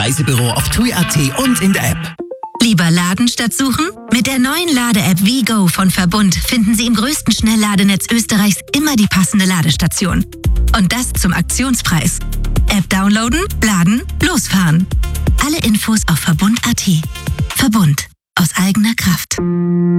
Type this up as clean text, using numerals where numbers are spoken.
Reisebüro auf TUI.at und in der App. Lieber laden statt suchen? Mit der neuen Lade-App WeGo von Verbund finden Sie im größten Schnellladenetz Österreichs immer die passende Ladestation. Und das zum Aktionspreis. App downloaden, laden, losfahren. Alle Infos auf Verbund.at. Verbund. Aus eigener Kraft.